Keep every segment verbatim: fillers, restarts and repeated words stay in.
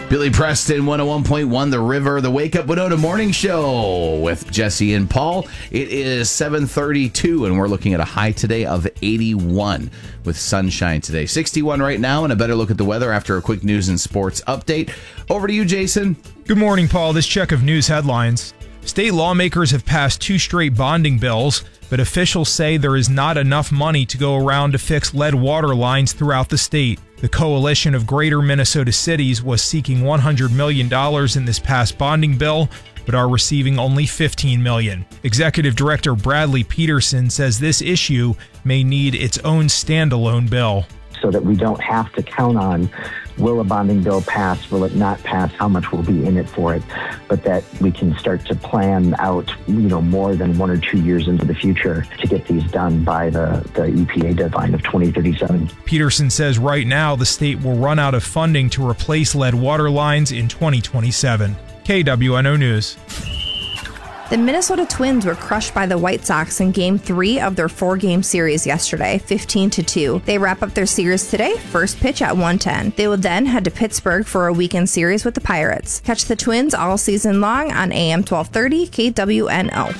Billy Preston, one oh one point one The River, the Wake Up Winona Morning Show with Jesse and Paul. It is seven thirty-two, and we're looking at a high today of eighty-one with sunshine today. sixty-one right now, and a better look at the weather after a quick news and sports update. Over to you, Jason. Good morning, Paul. This check of news headlines. State lawmakers have passed two straight bonding bills, but officials say there is not enough money to go around to fix lead water lines throughout the state. The Coalition of Greater Minnesota Cities was seeking one hundred million dollars in this past bonding bill, but are receiving only fifteen million dollars. Executive Director Bradley Peterson says this issue may need its own standalone bill. So that we don't have to count on, will a bonding bill pass, will it not pass, how much will be in it for it, but that we can start to plan out, you know, more than one or two years into the future to get these done by the, the E P A deadline of twenty thirty-seven. Peterson says right now the state will run out of funding to replace lead water lines in twenty twenty-seven. K W N O News. The Minnesota Twins were crushed by the White Sox in Game three of their four-game series yesterday, fifteen to two. They wrap up their series today, first pitch at one ten. They will then head to Pittsburgh for a weekend series with the Pirates. Catch the Twins all season long on A M twelve thirty K W N O.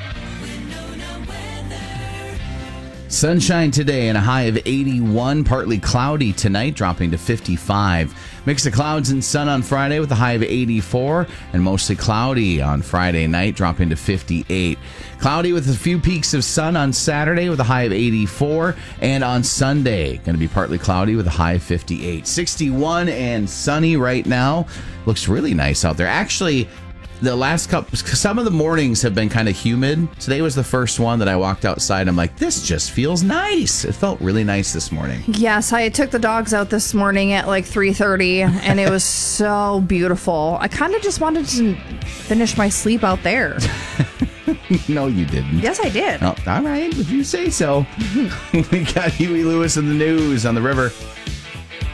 Sunshine today and a high of eighty-one, partly cloudy tonight, dropping to fifty-five. Mix of clouds and sun on Friday with a high of eighty-four, and mostly cloudy on Friday night, dropping to fifty-eight. Cloudy with a few peaks of sun on Saturday with a high of eighty-four, and on Sunday, going to be partly cloudy with a high of fifty-eight. sixty-one and sunny right now. Looks really nice out there. Actually, the last couple, some of the mornings have been kind of humid. Today was the first one that I walked outside. I'm like, this just feels nice. It felt really nice this morning. Yes, I took the dogs out this morning at like three thirty, and it was so beautiful. I kind of just wanted to finish my sleep out there. No, you didn't. Yes, I did. Oh, all right, if you say so. We got Huey Lewis in the news on the river.